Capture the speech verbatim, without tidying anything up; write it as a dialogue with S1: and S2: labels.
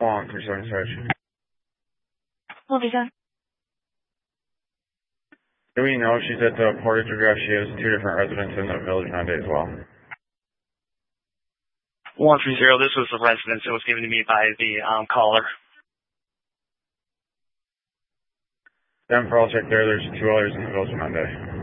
S1: On three seven search.
S2: What was that?
S1: Do we know she's at the Portage address? She has two different residents in the village Monday as well.
S3: one three zero, this was the residence that was given to me by the um, caller.
S1: Then for all check there, there's two others in the village Monday.